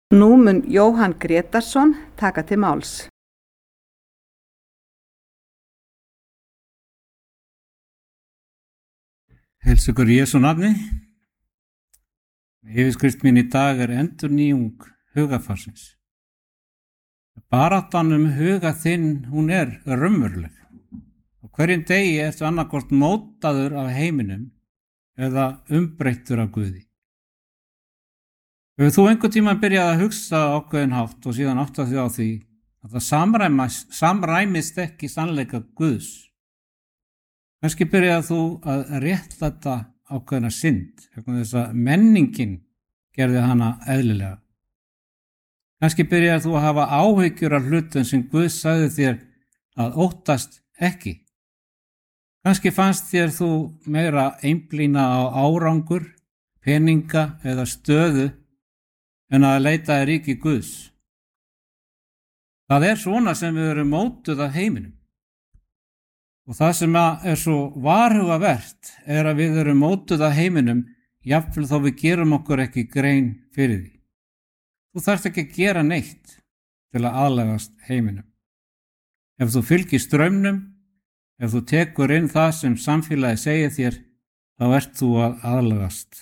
Nú mun Jóhann Grétarsson taka til máls. Heilsa ykkur í Jesú nafni. Yfirskrift mín í dag endurnýjung hugarfarsins. Baráttan huga þinn, hún raunveruleg. Á hverjum degi ertu annarkvort mótaður af heiminum eða umbreyttur af Guði. Hefur þú einhvern tíma byrjað að hugsa ákveðinn hátt og síðan áttað þig á því að það samræmist ekki sannleika Guðs? Kannski byrjaði þú að réttlæta ákveðna synd, vegna þess að menningin gerði hana eðlilega. Kannski byrjaði þú að hafa áhyggjur af hlutum sem Guð sagði þér að óttast ekki. Kannski fannst þér þú meira einblína á árangur, peninga eða stöðu en að leita í ríki Guðs. Það svona sem við erum mótuð af heiminum. Og það sem svo varhugavert að við erum mótuð af heiminum, jafnvel þó við gerum okkur ekki grein fyrir því. Þú þarft ekki að gera neitt til að aðlagast heiminum. Ef þú fylgir straumnum, ef þú tekur inn það sem samfélagi segir þér, þá ert þú að aðlagast.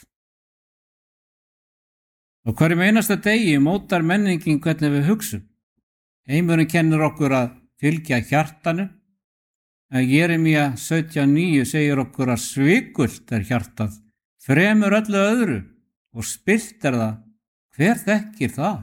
Á hverjum einasta degi mótar menningin hvernig við hugsum. Heimurinn kennir okkur að fylgja hjartanu, en Jeremía 17:9 segir okkur að svikult hjartað, fremur öllu öðru og spillt það, hver þekkir það?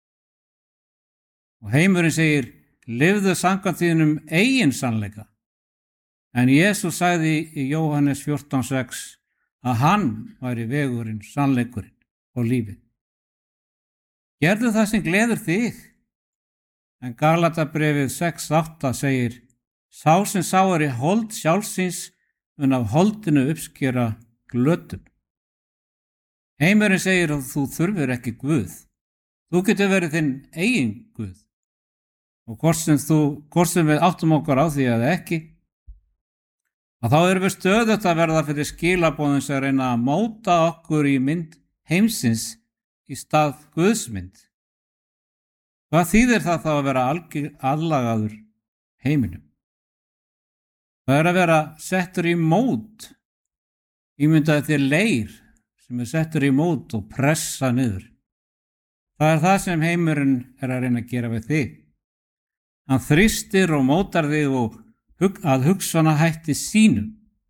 Og heimurinn segir, lifðu samkvæmt þínum eigin sannleika. En Jesús sagði í Jóhannes 14:6 að hann væri vegurinn, sannleikurinn og lífið. Gerðu það sem gleður þig. En Galatabréfið 6:8 segir, sá sem sá í hold sjálfsins mun af holdinu uppskera glötun. Heimurinn segir að þú þurfir ekki Guð. Þú getur verið þinn eigin Guð. Og hvort sem við áttum okkur á því eða ekki, að þá erum við stöðugt að verða fyrir skilaboðum sem reyna að móta okkur í mynd heimsins í stað Guðsmynd. Hvað þýðir það þá að vera aðlagaður heiminum? Það að vera settur í mót, ímyndaði þér leir sem settur í mót og pressa niður. Það það sem heimurinn að reyna að gera við þig. Hann þrýstir og mótar þig og að hugsana hætti sínum.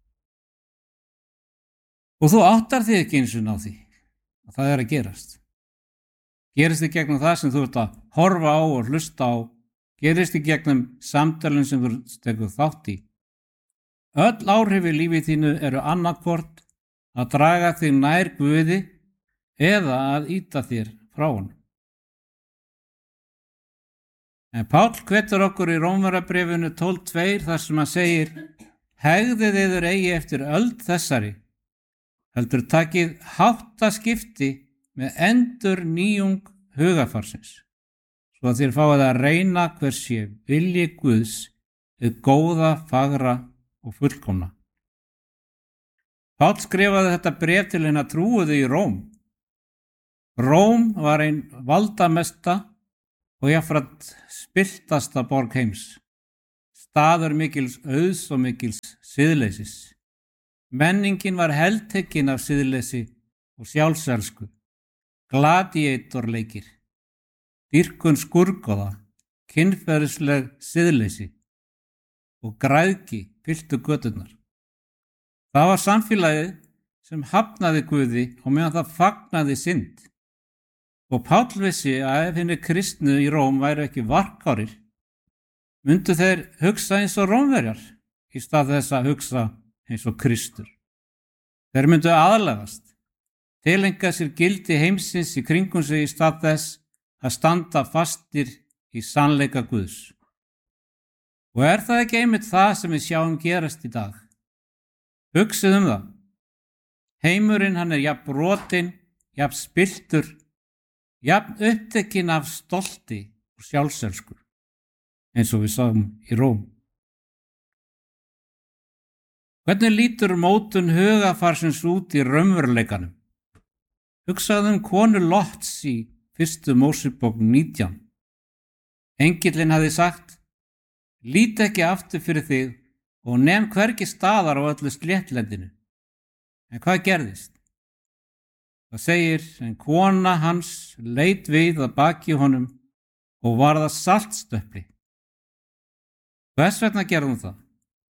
Og þú áttar þig ekki eins og ná því að það að gerast. Gerist þig gegnum það sem þú ert að horfa á og hlusta á. Gerist þig gegnum samtalin sem þú tekur þátt í. Öll áhrif í lífi þínu annarkvort að draga þig nær Guði eða að ýta þér frá honum. En Páll hvetur okkur í Rómverjabréfinu 12:2 þar sem hann segir, hegðið yður eigi eftir öld þessari, heldur takið háttaskipti með endurnýjung hugarfarsins, svo að þér fáið að reyna hvers sé vilji Guðs, hið góða, fagra og fullkomna. Páll skrifaði þetta bréf til hinna trúuðu í Róm. Róm var ein valdamesta og jafnframt spilltasta borg heims, staður mikils auðs og mikils siðleysis. Menningin var heltekin af siðleysi og sjálfselsku, gladiatorleikir, dýrkun skurgoða, kynferðisleg siðleysi og græðgi fylltu göturnar. Það var samfélagið sem hafnaði Guði og meðan það fagnaði synd. Og Páll vissi að ef hinni kristnu í Róm væri ekki varkárir, myndu þeir hugsa eins og Rómverjar í stað þess að hugsa eins og Kristur. Þeir myndu aðlagast, tileinka sér gildi heimsins í kringum sig í stað þess að standa fastir í sannleika Guðs. Og það ekki einmitt það sem við sjáum gerast í dag? Hugsið það. Heimurinn hann jafn brotinn, jafn spilltur, jafn upptekinn af stolti og sjálfselsku, eins og við sáum í Róm. Hvernig lítur mótun hugafarsins út í raunveruleikanum? Hugsaðu konu Lots í 1. Mósebók 19. Engillinn hafði sagt: lít ekki aftur fyrir þig og nem hvergi staðar á öllu sléttlendinu. En hvað gerðist? Það segir, en kona hans leit við að baki honum og varð að saltstöpli. Hvers vegna gerði hún það?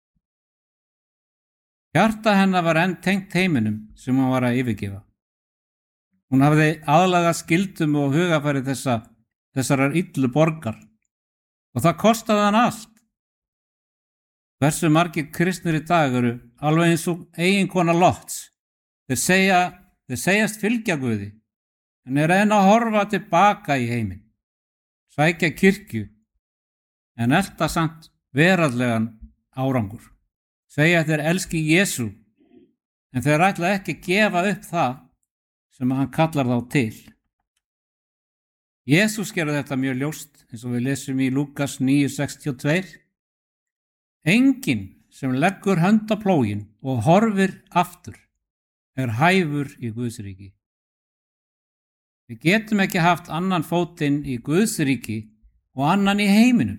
Hjarta hennar var enn tengt heiminum sem hún var að yfirgefa. Hún hafði aðlagað skyldum og hugafæri þessarar illu borgar og það kostaði hann allt. Hversu margir kristnir í dag eru alveg eins og eiginkona Lots. Þeir segjast fylgja Guði en eru enn að horfa tilbaka í heiminn, sækja kirkju en elta samt veraldlegan árangur. Segja að þeir elski Jesú en þeir ætla ekki að gefa upp það sem hann kallar þá til. Jesús gerði þetta mjög ljóst eins og við lesum í Lúkas 9:62. Enginn sem leggur hönd á plóginn og horfir aftur hæfur í Guðsríki. Við getum ekki haft annan fótinn í Guðsríki og annan í heiminum.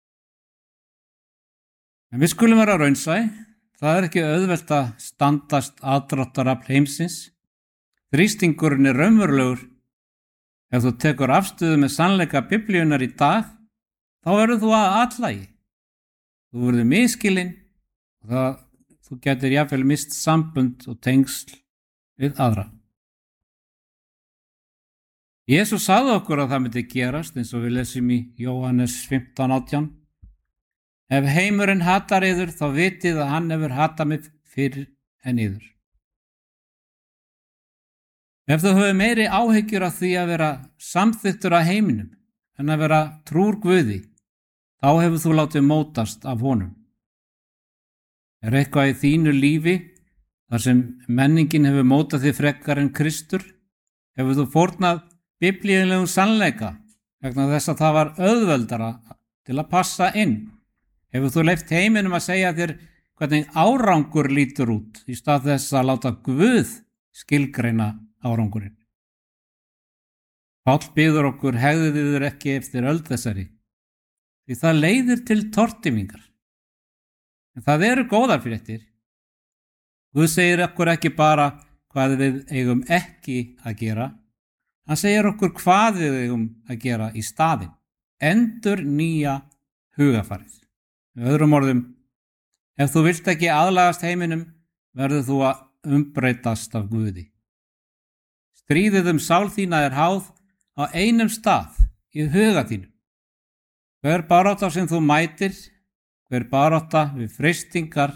En við skulum vera raunsæ, það ekki auðvelt að standast aðdráttarafl heimsins. Þrýstingurinn raunverulegur. Ef þú tekur afstöðu með sannleika Biblíunnar í dag, þá verður þú að atlægi. Þú verður miskilinn og þú getur jafnvel mist sambund og tengsl við aðra. Jesús sagði okkur að það myndi gerast eins og við lesum í Jóhannes 15:18. Ef heimurinn hatar yður, þá vitið að hann hefur hatað mig fyrir en yður. Ef þú hefur meiri áhyggjur af því að vera samþyktur af heiminum en að vera trúr Guði, þá hefur þú látið mótast af honum. Er eitthvað í þínu lífi þar sem menningin hefur mótað þig frekar en Kristur? Hefur þú fórnað biblíulegum sannleika vegna þess að það var auðveldara til að passa inn? Hefur þú leyft heiminum að segja þér hvernig árangur lítur út í stað þess að láta Guð skilgreina árangurinn? Páll biður okkur: hegðið þér ekki eftir öld þessari, því það leiðir til tortímingar. En það eru góðar fréttir. Guð segir okkur ekki bara hvað við eigum ekki að gera, hann segir okkur hvað við eigum að gera í staðinn. Endurnýja hugarfarið. Með öðrum orðum, ef þú vilt ekki aðlagast heiminum, verður þú að umbreytast af Guði. Stríðið sál þína háð á einum stað, í huga þínum. Hver barátta sem þú mætir, hver barátta við freistingar,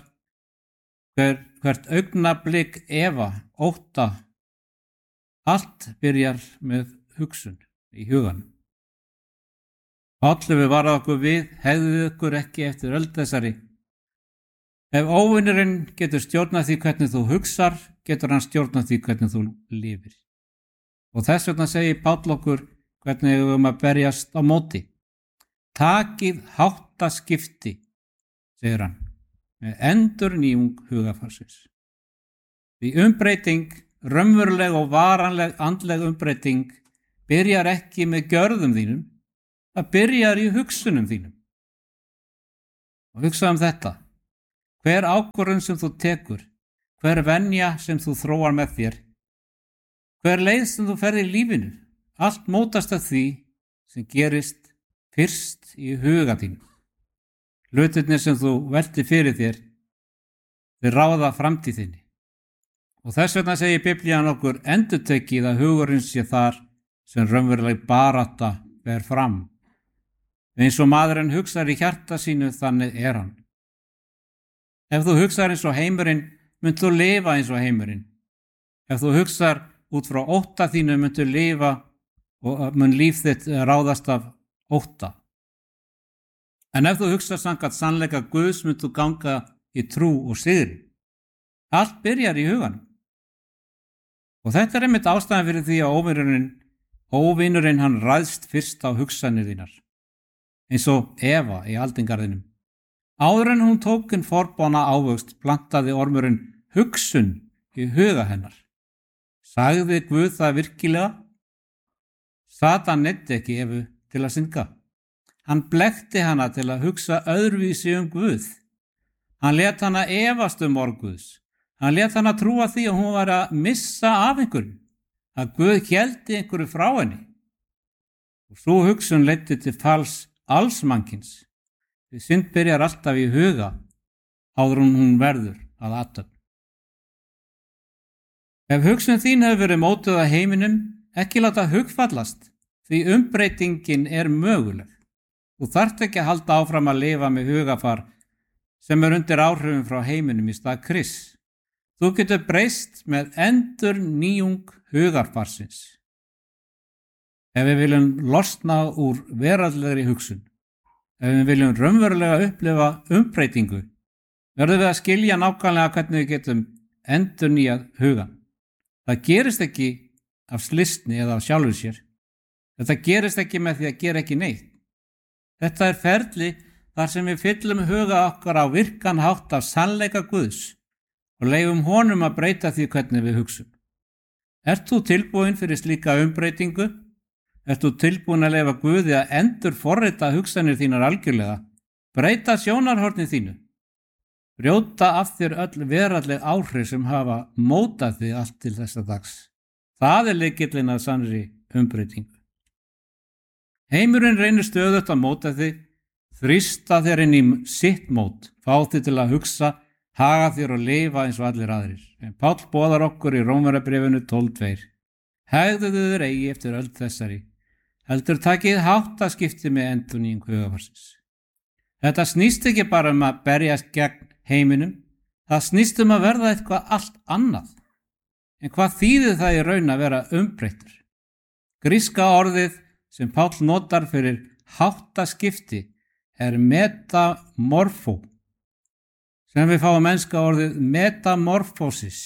hvert augnablik efa, ótta, allt byrjar með hugsun í huganum. Páll hefur varað okkur við: hegðið ykkur ekki eftir öld þessari. Ef óvinurinn getur stjórnað því hvernig þú hugsar, getur hann stjórnað því hvernig þú lifir. Og þess vegna segir Páll okkur hvernig við höfum að berjast á móti. Takið háttaskipti, segir hann, með endurnýjung hugarfarsins. Því umbreyting, raunveruleg og varanleg andleg umbreyting, byrjar ekki með gjörðum þínum, það byrjar í hugsunum þínum. Og hugsa þetta: hver ákvörðun sem þú tekur, hver venja sem þú þróar með þér, hver leið sem þú ferð í lífinu, allt mótast af því sem gerist fyrst í huga þínum. Hlutirnir sem þú veltir fyrir þér, þeir ráða framtíð þinni. Og þess vegna segir Biblían okkur endurtekið að hugurinn sé þar sem raunveruleg barátta ber fram. Eins og maðurinn hugsar í hjarta sínu, þannig er hann. Ef þú hugsar eins og heimurinn, munt þú lifa eins og heimurinn. Ef þú hugsar út frá ótta þínu, munt þú lifa og mun líf þitt ráðast af ótta. En ef þú hugsar samkvæmt sannleika Guðs, munt þú ganga í trú og sigri. Allt byrjar í huganum. Og þetta er einmitt ástæðan fyrir því að óvinurinn hann ræðst fyrst á hugsanir þínar. Eins og Eva í aldingarðinum. Áður en hún tók forbána ávöxt, plantaði ormurinn hugsun í huga hennar. Sagði Guð það virkilega? Satan neyddi ekki Evu til að synda. Hann blekkti hana til að hugsa öðruvísi Guð. Hann lét hana efast orð Guðs. Hann lét hana trúa því að hún var að missa af einhverju, að Guð héldi einhverju frá henni. Og svo hugsun leiddi til falls alls mannkins. Því synd byrjar alltaf í huga áður en hún verður að athöfn. Ef hugsun þín hefur verið mótuð að heiminum, ekki láta hugfallast, því umbreytingin er möguleg. Þú þarft ekki að halda áfram að lifa með hugafar sem er undir áhrifum frá heiminum í stað Krists. Þú getur breyst með endurnýjung hugarfarsins. Ef við viljum losna úr veraldlegri hugsun, ef við viljum raunverulega upplifa umbreytingu, verðum við að skilja nákvæmlega hvernig við getum endurnýjað hugan. Það gerist ekki af slysni eða af sjálfur sér. Þetta gerist ekki með því að gera ekki neitt. Þetta er ferli þar sem við fyllum huga okkar á virkan hátt af sannleika Guðs og leyfum honum að breyta því hvernig við hugsum. Ert þú tilbúin fyrir slíka umbreytingu? Ert þú tilbúin að leyfa Guði að endur forrita hugsanir þínar algjörlega, breyta sjónarhorni þínu, brjóta af þér öll veraldleg áhrif sem hafa mótað þig allt til þessa dags. Það er lykillinn að sannri umbreytingu. Heimurinn reynir stöðugt að móta þig, þrýsta þér inn í sitt mót, fá þig til að hugsa, haga þér og lifa eins og allir aðrir. En Páll boðar okkur í Rómverjabréfinu 12:2. Hegðuðu þér eigi eftir öll þessari, heldur takið háttaskipti með endurnýjung hugarfarsins. Þetta snýst ekki bara að berjast gegn heiminum, það snýst að verða eitthvað allt annað. En hvað þýðir það í raun að vera umbreyttur? Gríska orðið sem Páll notar fyrir háttaskipti er metamorfó, sem við fáum enska orðið metamorfósis.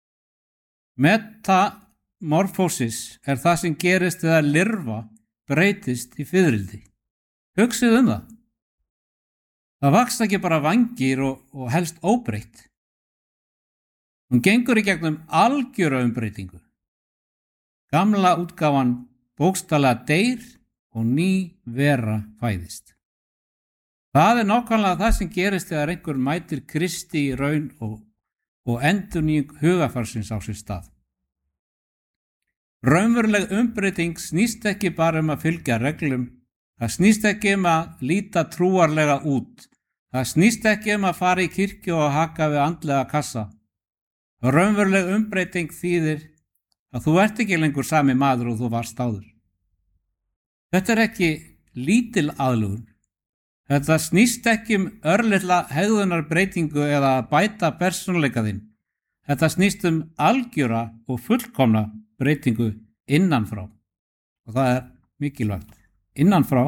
Metamorfósis er það sem gerist þegar lirfa breytist í fiðrildi. Hugsið það. Það vaks ekki bara vangir og helst óbreytt. Hún gengur í gegnum algjöra umbreytingu. Gamla útgáfan bókstaflega deyr og ný vera fæðist. Það er nákvæmlega það sem gerist þegar einhver mætir Kristi í raun og endurnýjung hugarfarsins á sér stað. Raunveruleg umbreyting snýst ekki bara að fylgja reglum, það snýst ekki að líta trúarlega út, það snýst ekki að fara í kirkju og haka við andlega kassa. Raunveruleg umbreyting þýðir að þú ert ekki lengur sami maður og þú varst áður. Þetta er ekki lítil aðlögun. Þetta snýst ekki örlitla hegðunarbreytingu eða að bæta persónuleika þinn. Þetta snýst algjöra og fullkomna breytingu innanfrá. Og það er mikilvægt. Innanfrá.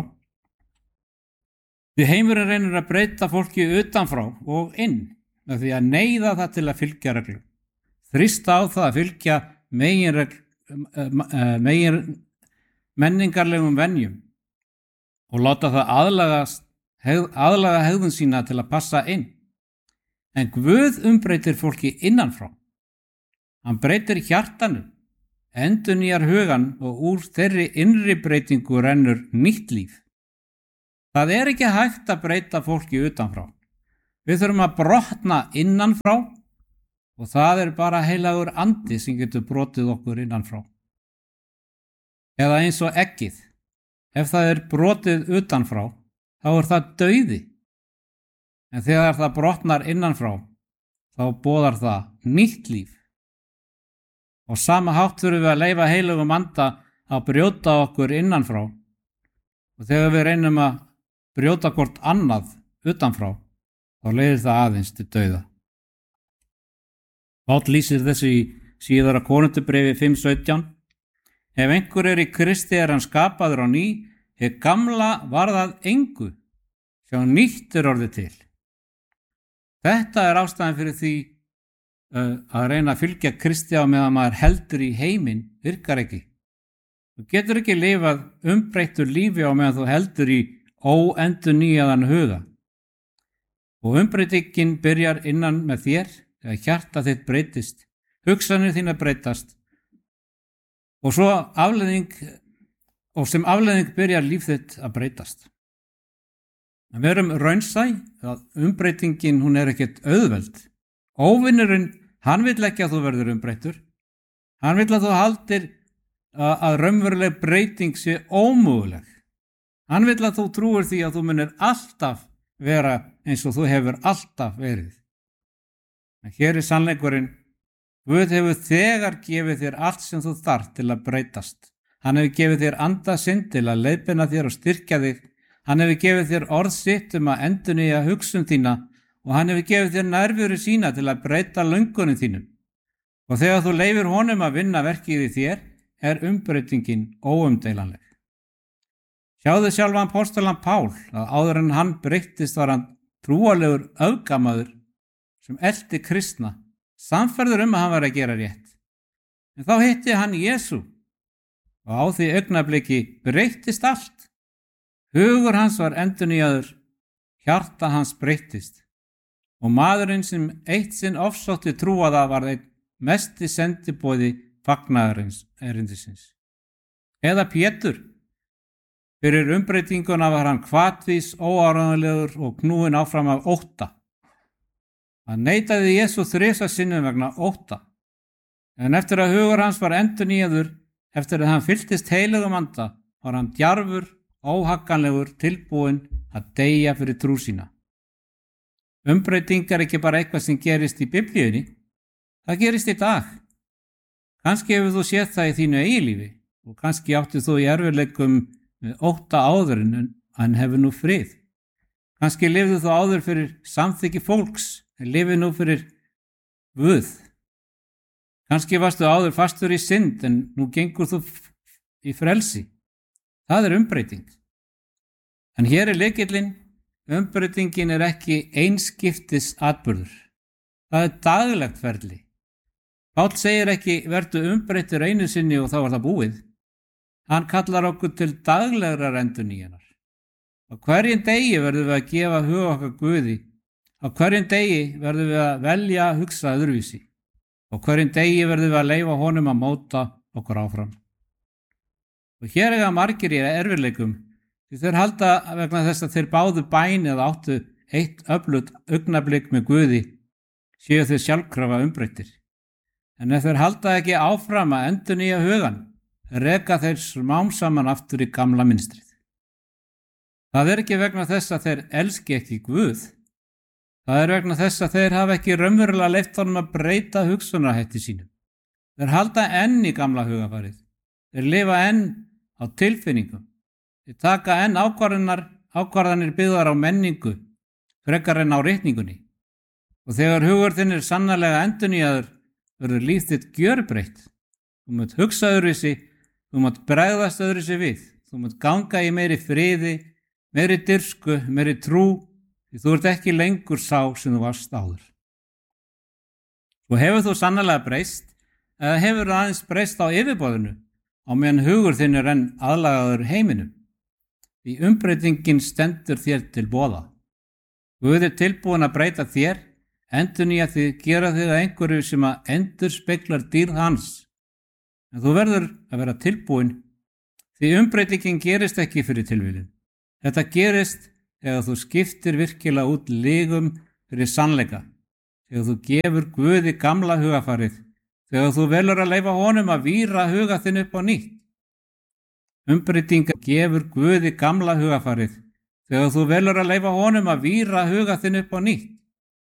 Því heimurinn reynir að breyta fólki utanfrá og inn með því að neyða það til að fylgja reglum. Þrýsta á það að fylgja megin menningarlegum venjum og láta það aðlaga hegðun sína til að passa inn. En Guð umbreytir fólki innanfrá. Hann breytir hjartanu, endurnýjar hugan og úr þeirri innri breytingu rennur nýtt líf. Það er ekki hægt að breyta fólki utanfrá. Við þurfum að brotna innanfrá og það er bara heilagur andi sem getur brotið okkur innanfrá. Eða eins og eggið. Ef það er brotið utanfrá, þá er það dauði. En þegar það brotnar innanfrá, þá boðar það nýtt líf. Og sama hátt þurfum við að leyfa heilugum anda að brjóta okkur innanfrá. Og þegar við reynum að brjóta hvort annað utanfrá, þá leiðir það aðeins til dauða. Páll lýsir þessu í síðara Korinthubréfi 5:17. Ef einhver er í Kristi er hann skapaður á ný, hið gamla varðað engu, sjá nýtt er orðið til. Þetta er ástæðan fyrir því að reyna að fylgja Kristi á meðan maður heldur í heiminn virkar ekki. Þú getur ekki lifað umbreyttur lífi á meðan þú heldur í óendurnýjaðan huga. Og umbreytingin byrjar innan með þér þegar hjarta þitt breytist, hugsanir þínar breytast og svo afleiðing og sem afleiðing byrjar líf þitt að breytast. En við erum raunsæ að umbreytingin hún er ekkert auðveld. Óvinnurinn, hann vill ekki að þú verður umbreyttur. Hann vill að þú haldir að raunveruleg breyting sé ómöguleg. Hann vill að þú trúir því að þú munir alltaf vera eins og þú hefur alltaf verið. En hér er sannleikurinn, Guð hefur þegar gefið þér allt sem þú þarft til að breytast. Hann hefur gefið þér anda sinn til að leiðbeina þér og styrkja þig. Hann hefur gefið þér orð sitt að endurnýja hugsun þína og hann hefur gefið þér nærveru sína til að breyta löngunum þínum. Og þegar þú leyfir honum að vinna verkið í þér, er umbreytingin óumdeilanleg. Sjáðu sjálfan apostolann Pál að áður en hann breyttist var hann trúalegur öfgamaður sem elti kristna, sannfærður að hann var að gera rétt. En þá hitti hann Jesú og á því augnabliki breyttist allt. Hugur hans var endurnýjaður, hjarta hans breyttist og maðurinn sem eitt sinn ofsótti trúaða var einn mesti sendiboði fagnaðarins erindisins. Eða Pétur. Fyrir umbreytinguna var hann hvatvís, óáreiðanlegur og knúinn áfram af ótta. Hann neitaði Jesú 3 sinnum vegna ótta. En eftir að hugur hans var endurnýjaður, eftir að hann fylltist heilugum anda, var hann djarfur, óhagganlegur, tilbúinn að deyja fyrir trú sína. Umbreyting er ekki bara eitthvað sem gerist í Biblíunni, það gerist í dag. Kannski hefur þú séð það í þínu eigilífi og kannski áttu þú í erfiðleikum með ótta áður en hefur nú frið. Kannski lifðu þú áður fyrir samþykki fólks en lifið nú fyrir Guð. Kannski varstu áður fastur í synd en nú gengur þú í frelsi. Það er umbreyting. En hér er lykillinn, umbreytingin er ekki einskiptis atburður. Það er daglegt ferli. Páll segir ekki vertu umbreyttur einu sinni og þá var það búið. Hann kallar okkur til daglegrar endurnýjunar. Á hverjum degi verðum við að gefa hug okkar Guði. Á hverjum degi verðum við að velja að hugsa öðruvísi. Á hverjum degi verðum við að leyfa honum að móta okkur áfram. Og hér eiga margir í erfiðleikum því þeir halda vegna þess að þeir báðu bæn eða áttu eitt öflugt augnablik með Guði séu þeir sjálfkrafa umbreyttir. En ef þeir halda ekki áfram að endurnýja hugan, reka þeir smám saman aftur í gamla mynstrið. Það er ekki vegna þess að þeir elski ekki Guð. Það er vegna þess að þeir hafa ekki raunverulega leyft honum að breyta hugsunarhætti sínum. Þeir halda enn í gamla hugafarið. Þeir lifa enn á tilfinningum. Þeir taka enn ákvarðanir byggðar á menningu, frekar en á reikningunni. Og þegar hugur þinn er sannarlega endurnýjaður, verður líf þitt gjörbreytt. Þú munt hugsa öðruvísi, þú munt bregðast öðruvísi við, þú munt ganga í meiri friði, meiri dirfsku, meiri trú, því þú ert ekki lengur sá sem þú varst áður. Og hefur þú sannarlega breyst, eða hefur þú aðeins breyst á yfirborðinu, á meðan hugur þinn er enn aðlagaður heiminum? Því umbreytingin stendur þér til boða. Guð er tilbúin að breyta þér, endurnýja þig, gera þig að einhverju sem að endurspeglar dýrð hans. En þú verður að vera tilbúin, því umbreytingin gerist ekki fyrir tilviljun. Þetta gerist þegar þú skiptir virkilega út lygum fyrir sannleika, þegar þú gefur Guði gamla hugafarið, þegar þú velur að leyfa honum að víra huga þinn upp á nýtt. Umbreyting gefur Guði gamla hugafarið, þegar þú velur að leyfa honum að víra huga þinn upp á nýtt.